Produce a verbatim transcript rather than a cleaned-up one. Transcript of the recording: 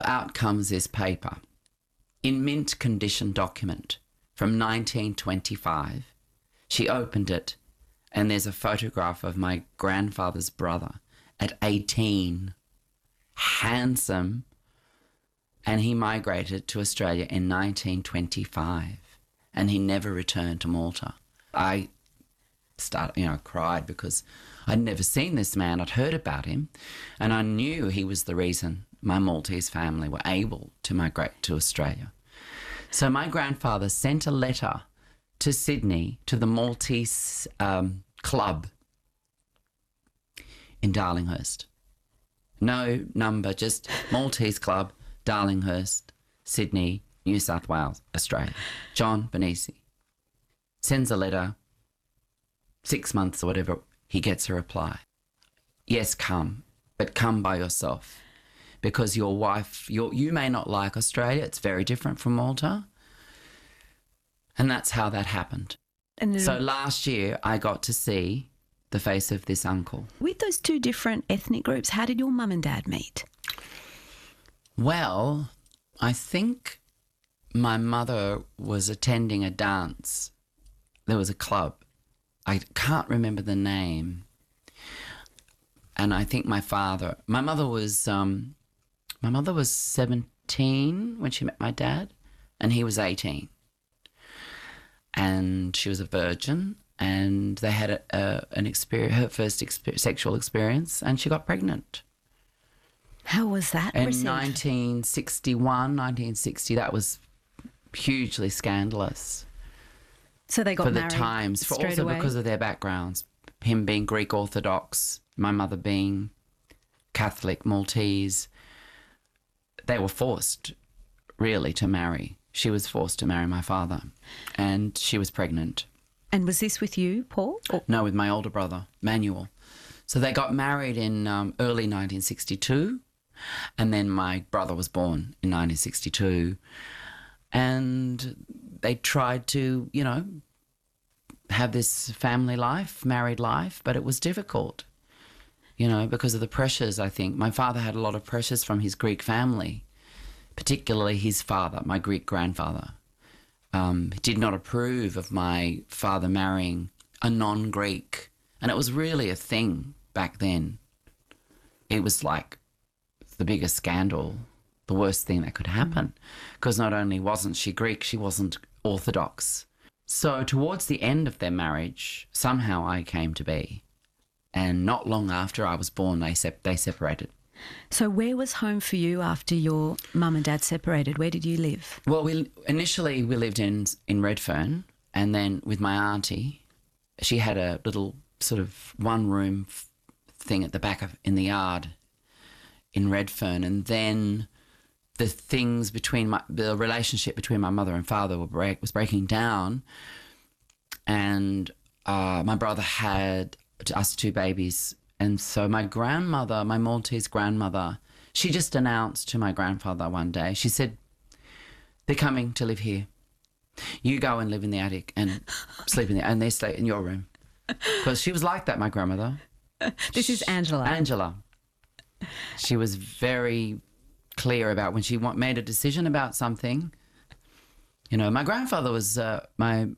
Out comes this paper in mint condition document from nineteen twenty-five. She opened it and there's a photograph of my grandfather's brother at eighteen, handsome, and he migrated to Australia in nineteen twenty-five and he never returned to Malta. I started, you know, cried because I'd never seen this man. I'd heard about him and I knew he was the reason my Maltese family were able to migrate to Australia. So my grandfather sent a letter to Sydney, to the Maltese um, club in Darlinghurst. No number, just Maltese club, Darlinghurst, Sydney, New South Wales, Australia. John Benisi sends a letter, six months or whatever, he gets a reply. Yes, come, but come by yourself. Because your wife, your, you may not like Australia, it's very different from Malta. And that's how that happened. And then, so last year I got to see the face of this uncle. With those two different ethnic groups, how did your mum and dad meet? Well, I think my mother was attending a dance. There was a club. I can't remember the name. And I think my father, my mother was... Um, My mother was seventeen when she met my dad, and he was eighteen. And she was a virgin, and they had a, a, an experience, her first exper- sexual experience, and she got pregnant. How was that In received? nineteen sixty-one, nineteen sixty, that was hugely scandalous. So they got for married the times, for straight also away? because of their backgrounds. Him being Greek Orthodox, my mother being Catholic Maltese. They were forced, really, to marry. She was forced to marry my father, and she was pregnant. And was this with you, Paul? Or- No, with my older brother, Manuel. So they got married in um, early nineteen sixty-two, and then my brother was born in nineteen sixty-two, and they tried to, you know, have this family life, married life, but it was difficult. You know, because of the pressures, I think. My father had a lot of pressures from his Greek family, particularly his father, my Greek grandfather. Um, he did not approve of my father marrying a non-Greek. And it was really a thing back then. It was like the biggest scandal, the worst thing that could happen. Because not only wasn't she Greek, she wasn't Orthodox. So towards the end of their marriage, somehow I came to be. And not long after I was born, they sep- they separated. So where was home for you after your mum and dad separated? Where did you live? Well, we initially we lived in in Redfern, and then with my auntie, she had a little sort of one-room f- thing at the back of in the yard in Redfern, and then the things between my the relationship between my mother and father were break, was breaking down, and uh, my brother had us two babies. And so my grandmother, my Maltese grandmother, she just announced to my grandfather one day, she said, they're coming to live here. You go and live in the attic and sleep in the, and they stay in your room. Because she was like that, my grandmother. This is Angela. Angela. She was very clear about when she wa- made a decision about something. You know, my grandfather was, uh, my